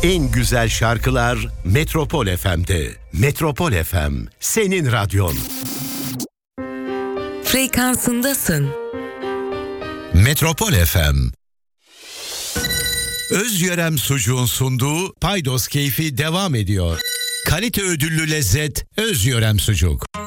En güzel şarkılar Metropol FM'de. Metropol FM, senin radyon. Frekansındasın. Metropol FM. Özyörem Sucuğun sunduğu Paydos Keyfi devam ediyor. Kalite ödüllü lezzet Özyörem Sucuk.